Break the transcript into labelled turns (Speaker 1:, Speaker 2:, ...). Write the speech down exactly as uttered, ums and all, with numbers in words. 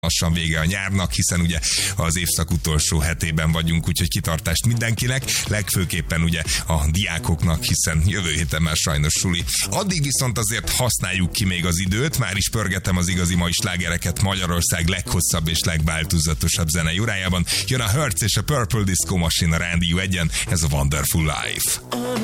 Speaker 1: lassan vége a nyárnak, hiszen ugye az évszak utolsó hetében vagyunk, úgyhogy kitartást mindenkinek, legfőképpen ugye a diákoknak, hiszen jövő héten már sajnos suli. Addig viszont azért használjuk ki még az időt, már is pörgetem az igazi mai slágereket Magyarország leghosszabb és legváltozatosabb zenei órájában. Jön a Hertz és a Purple Disco Machine a Rádió egyen, ez a Wonderful Life.